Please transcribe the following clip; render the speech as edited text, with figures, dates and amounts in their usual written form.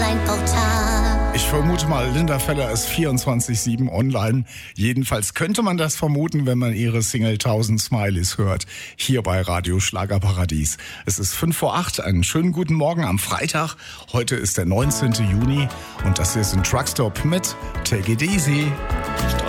Online-Portal. Ich vermute mal, Linda Feller ist 24/7 online. Jedenfalls könnte man das vermuten, wenn man ihre Single 1000 Smileys hört. Hier bei Radio Schlagerparadies. Es ist 7:05. Einen schönen guten Morgen am Freitag. Heute ist der 19. Juni und das hier ist ein Truckstop mit Take It Easy.